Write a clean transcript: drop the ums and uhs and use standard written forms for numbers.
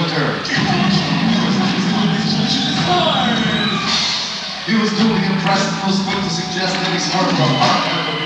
winter. He was duly impressed and was quick to suggest that he's worth a part of the